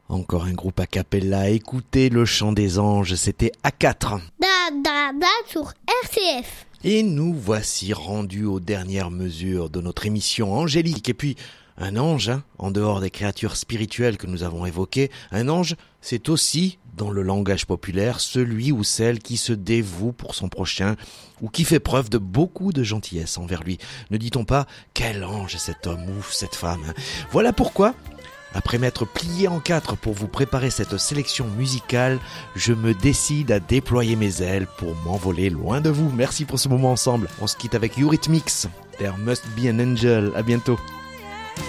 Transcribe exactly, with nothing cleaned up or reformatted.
Encore un groupe a cappella. Écoutez le chant des anges, c'était A quatre. Da da da sur R C F. Et nous voici rendus aux dernières mesures de notre émission angélique. Et puis, un ange, hein, en dehors des créatures spirituelles que nous avons évoquées, un ange, c'est aussi, dans le langage populaire, celui ou celle qui se dévoue pour son prochain ou qui fait preuve de beaucoup de gentillesse envers lui. Ne dit-on pas « Quel ange cet homme ou cette femme hein ?» Voilà pourquoi, après m'être plié en quatre pour vous préparer cette sélection musicale, je me décide à déployer mes ailes pour m'envoler loin de vous. Merci pour ce moment ensemble. On se quitte avec Eurythmics. There must be an angel. À bientôt.